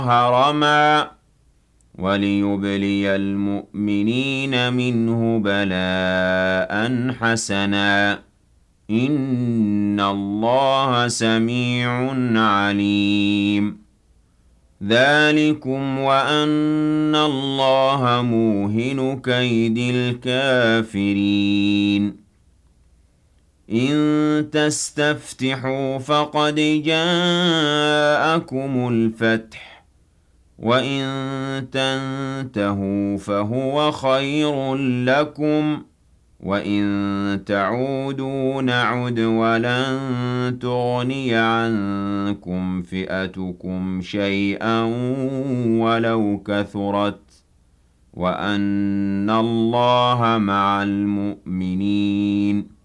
رمى وليبلي المؤمنين منه بلاء حسنا إن الله سميع عليم ذلكم وأن الله موهن كيد الكافرين إن تستفتحوا فقد جاءكم الفتح وَإِن تَنْتَهُوا فَهُوَ خَيْرٌ لَكُمْ وَإِن تَعُودُوا نَعُدْ وَلَن تُغْنِيَ عَنكُمْ فِئَتُكُمْ شَيْئًا وَلَوْ كَثُرَتْ وَأَنَّ اللَّهَ مَعَ الْمُؤْمِنِينَ